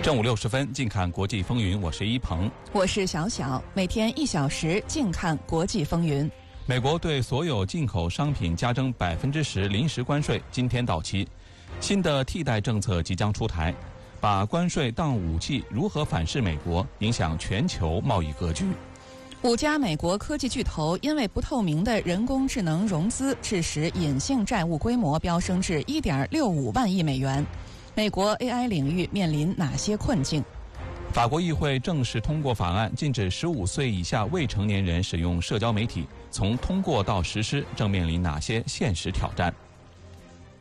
正午60分，近看国际风云，我是一鹏， 我是小小，每天1小时，近看国际风云。 美国对所有进口商品加征10%临时关税，今天到期。新的替代政策即将出台，把关税当武器如何反噬美国，影响全球贸易格局。 5家美国科技巨头因为不透明的人工智能融资，致使隐性债务规模飙升至1.65万亿美元。美国 AI 领域面临哪些困境？ 法国议会正式通过法案，禁止15岁以下未成年人使用社交媒体。从通过到实施，正面临哪些现实挑战？